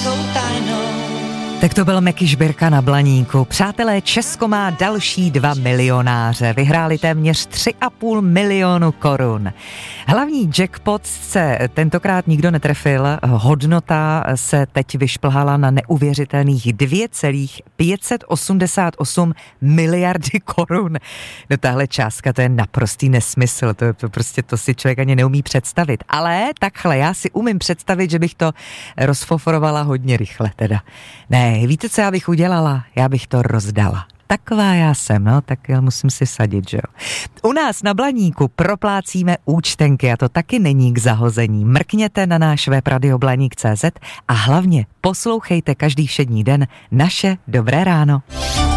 velkou tajnou. Tak to byl Meky Žbirka na Blaníku. Přátelé, Česko má další 2 milionáře. Vyhráli téměř 3,5 milionu korun. Hlavní jackpot se tentokrát nikdo netrefil. Hodnota se teď vyšplhala na neuvěřitelných 2,588 miliardy korun. No tahle částka, to je naprostý nesmysl. To si člověk ani neumí představit. Ale takhle, já si umím představit, že bych to rozfoforovala hodně rychle teda. Ne, víte, co já bych udělala? Já bych to rozdala. Taková já jsem, no, tak já musím si sadit, že jo. U nás na Blaníku proplácíme účtenky a to taky není k zahození. Mrkněte na náš web radioblaník.cz a hlavně poslouchejte každý všední den naše Dobré ráno.